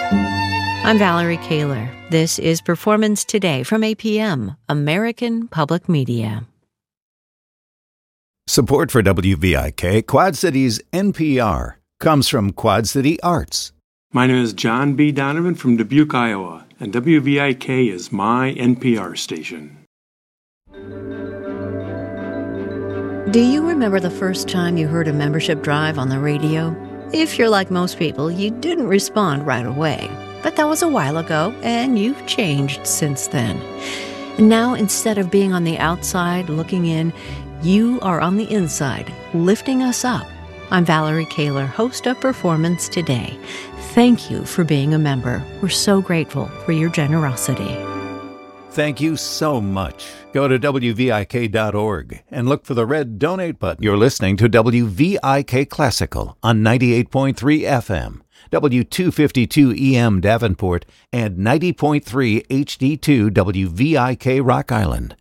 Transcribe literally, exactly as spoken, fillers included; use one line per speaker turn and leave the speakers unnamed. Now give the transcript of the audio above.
I'm Valerie Kaler. This is Performance Today from A P M, American Public Media.
Support for W V I K, Quad Cities N P R, comes from Quad City Arts.
My name is John B. Donovan from Dubuque, Iowa, and W V I K is my N P R station.
Do you remember the first time you heard a membership drive on the radio? If you're like most people, you didn't respond right away. But that was a while ago, and you've changed since then. Now, instead of being on the outside looking in, you are on the inside, lifting us up. I'm Valerie Kaler, host of Performance Today. Thank you for being a member. We're so grateful for your generosity.
Thank you so much. Go to W V I K dot org and look for the red donate button. You're listening to W V I K Classical on ninety-eight point three F M, W two fifty-two E M Davenport, and ninety point three H D two W V I K Rock Island.